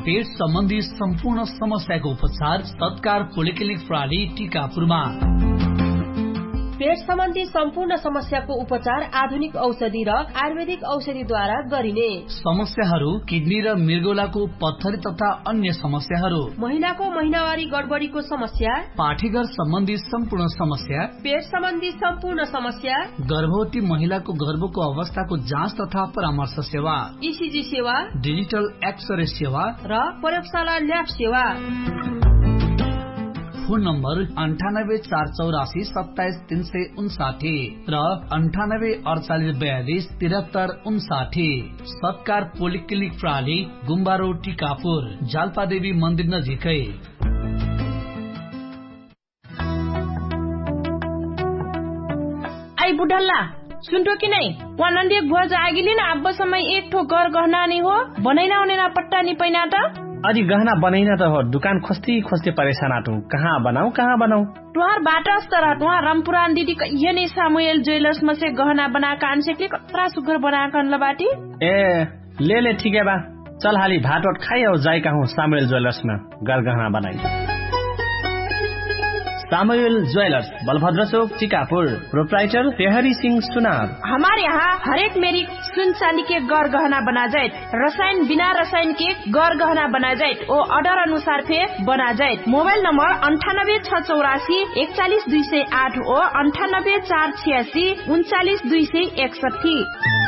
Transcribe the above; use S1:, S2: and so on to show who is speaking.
S1: पेट सम्बन्धी सम्पूर्ण समस्याको उपचार सत्कार पोलिक्लिनिक प्रणाली टीकापुरमा।
S2: पेट सम्बन्धी सम्पूर्ण समस्याको उपचार आधुनिक औषधि र आयुर्वेदिक औषधिद्वारा गरिने।
S1: समस्याहरू किडनी र मृगौलाको पत्थरी तथा अन्य समस्याहरू,
S2: महिलाको महिनावारी गडबडीको समस्या,
S1: पाठीघर सम्बन्धी सम्पूर्ण समस्या,
S2: पेट सम्बन्धी सम्पूर्ण समस्या,
S1: गर्भवती महिलाको गर्भको अवस्थाको जाँच तथा परामर्श सेवा,
S2: ईसीजी सेवा,
S1: डिजिटल एक्सरे सेवा
S2: र प्रयोगशाला ल्याब सेवा।
S1: फोन नम्बर 9848477359 र 9848427359। सत्कार पोलिक्लिनिक प्रणाली गुम्बा रोड टीकापुर, जाल्पादेवी मन्दिर नजिकै।
S3: आई बुढल्ला सुनतो कि नहीं, वहाँ नंदी एक भुआ जाएगी ना अब समय एक ठो घर गहना नहीं हो बनाइना होने ना पट्टा नहीं पैना था।
S4: अजी गहना बनाइना तो हो, दुकान खोजती खोजती परेशान आटू, कहाँ बनाऊ
S3: तुहार बाटा अस्तर तुहार रामपुरान दीदी ये नहीं सामुएल ज्वेलर्स में से गहना बना कान से कतरा सुगर बना कान लबाटी।
S4: ए ले ठीक है बा, चल हाली भात ओट खाई और जाए कहूँ सामुएल ज्वेलर्स में गहना बनाई। सामुएल ज्वेलर्स, बलभद्र चौक, टीकापुर। प्रोप्राइटर तेहरी सिंह सुनार।
S3: हमारे यहाँ हरेक मेरी सुन चांदी के गौर गहना बना जाए, रसायन बिना रसायन के गौर गहना बना जाए, वो ऑर्डर अनुसार पे बना जाए। मोबाइल नंबर 9864414208 और 9846391261।